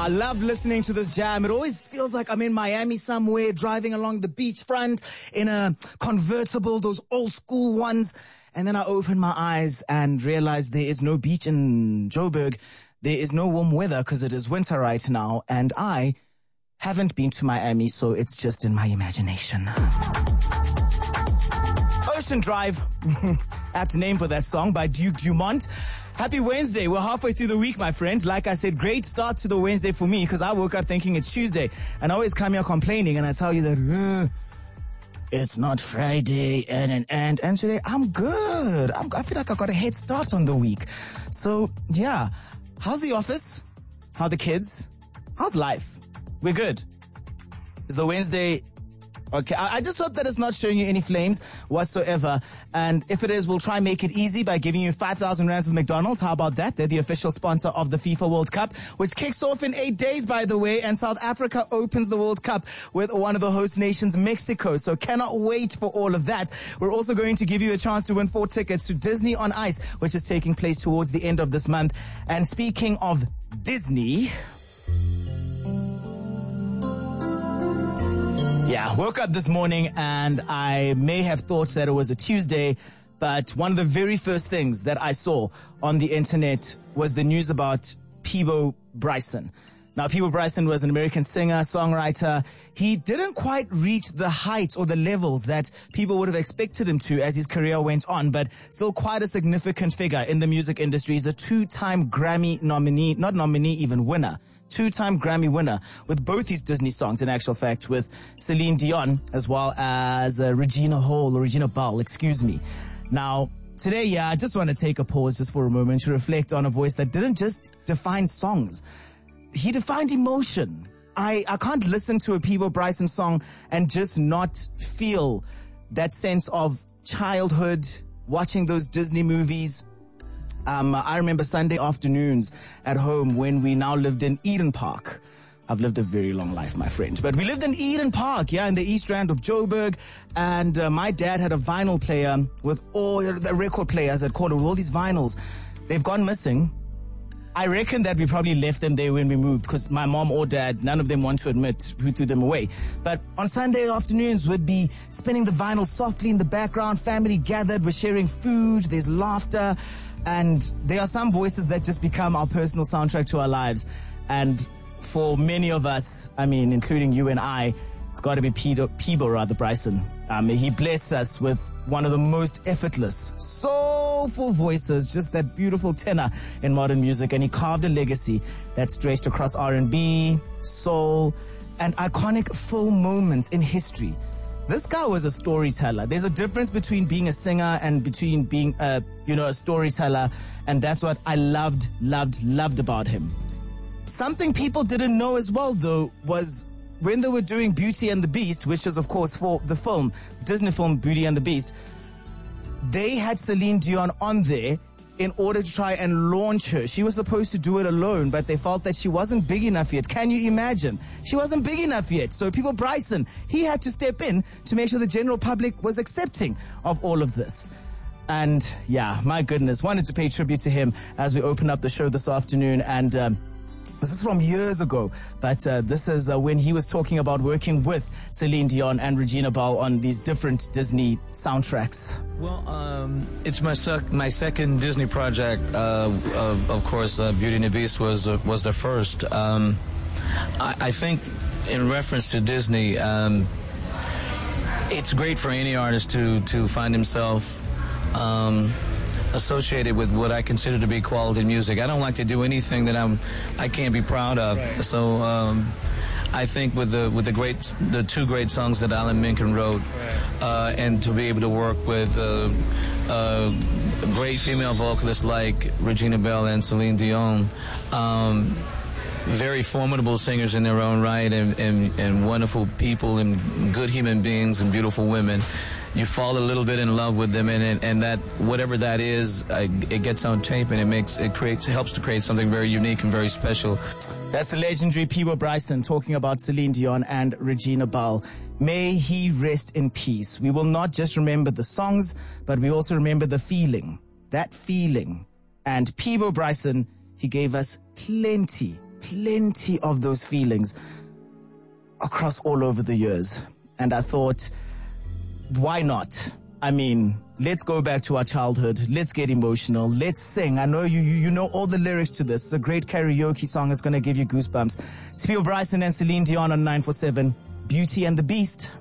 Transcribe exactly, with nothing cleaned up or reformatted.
I love listening to this jam. It always feels like I'm in Miami somewhere, driving along the beachfront in a convertible, those old school ones. And then I open my eyes and realize there is no beach in Joburg. There is no warm weather because it is winter right now. And I haven't been to Miami, so it's just in my imagination. Ocean Drive, apt name for that song by Duke Dumont. Happy Wednesday. We're halfway through the week, my friends. Like I said, great start to the Wednesday for me because I woke up thinking it's Tuesday. And I always come here complaining and I tell you that uh, it's not Friday and and and. And today I'm good. I'm, I feel like I got a head start on the week. So, yeah. How's the office? How are the kids? How's life? We're good. Is the Wednesday... Okay, I, I just hope that it's not showing you any flames whatsoever. And if it is, we'll try and make it easy by giving you five thousand rands with McDonald's. How about that? They're the official sponsor of the FIFA World Cup, which kicks off in eight days, by the way. And South Africa opens the World Cup with one of the host nations, Mexico. So cannot wait for all of that. We're also going to give you a chance to win four tickets to Disney on Ice, which is taking place towards the end of this month. And speaking of Disney... Yeah, woke up this morning and I may have thought that it was a Tuesday, but one of the very first things that I saw on the internet was the news about Peabo Bryson. Now, Peabo Bryson was an American singer, songwriter. He didn't quite reach the heights or the levels that people would have expected him to as his career went on, but still quite a significant figure in the music industry. He's a two-time Grammy nominee, not nominee, even winner. Two-time Grammy winner with both his Disney songs, in actual fact, with Celine Dion as well as uh, Regina Hall, or Regina Bell, excuse me. Now, today, yeah, I just want to take a pause just for a moment to reflect on a voice that didn't just define songs. He defined emotion. I, I can't listen to a Peabo Bryson song and just not feel that sense of childhood, watching those Disney movies. Um, I remember Sunday afternoons at home when we now lived in Eden Park. I've lived a very long life, my friend. But we lived in Eden Park, yeah, in the East Rand of Joburg. And uh, my dad had a vinyl player with all the record players that called it with all these vinyls. They've gone missing. I reckon that we probably left them there when we moved because my mom or dad, none of them want to admit who threw them away. But on Sunday afternoons, we'd be spinning the vinyl softly in the background, family gathered, we're sharing food, there's laughter. And there are some voices that just become our personal soundtrack to our lives. And for many of us, I mean, including you and I, it's got to be Peabo, Peabo rather, Bryson. Um, he blessed us with one of the most effortless, soulful voices, just that beautiful tenor in modern music. And he carved a legacy that stretched across R and B, soul, and iconic full moments in history. This guy was a storyteller. There's a difference between being a singer and between being a, you know, a storyteller. And that's what I loved, loved, loved about him. Something people didn't know as well, though, was when they were doing Beauty and the Beast, which is, of course, for the film, Disney film Beauty and the Beast, they had Celine Dion on there in order to try and launch her. She was supposed to do it alone, but they felt that she wasn't big enough yet. Can you imagine? She wasn't big enough yet. So Peabo Bryson, he had to step in to make sure the general public was accepting of all of this. And yeah, my goodness, wanted to pay tribute to him as we open up the show this afternoon. And um, this is from years ago, but uh, this is uh, when he was talking about working with Celine Dion and Regina Bell on these different Disney soundtracks. Well, um, it's my sec- my second Disney project. Uh, of, of course, uh, Beauty and the Beast was uh, was the first. Um, I, I think, in reference to Disney, um, it's great for any artist to to find himself Um, associated with what I consider to be quality music. I don't like to do anything that I'm I can't be proud of. Right. So um, I think with the with the great the two great songs that Alan Menken wrote, right. uh, and to be able to work with uh, uh, great female vocalists like Regina Bell and Celine Dion, um, very formidable singers in their own right, and, and, and wonderful people and good human beings and beautiful women. You fall a little bit in love with them, and and, and that whatever that is, uh, it gets on tape, and it makes it creates helps to create something very unique and very special. That's the legendary Peabo Bryson talking about Celine Dion and Regina Bell. May he rest in peace. We will not just remember the songs, but we also remember the feeling, that feeling. And Peabo Bryson, he gave us plenty, plenty of those feelings across all over the years. And I thought, why not? I mean, let's go back to our childhood. Let's get emotional. Let's sing. I know you, you, you know all the lyrics to this. It's a great karaoke song. It's going to give you goosebumps. It's Peebo Bryson and Celine Dion on nine four seven. Beauty and the Beast.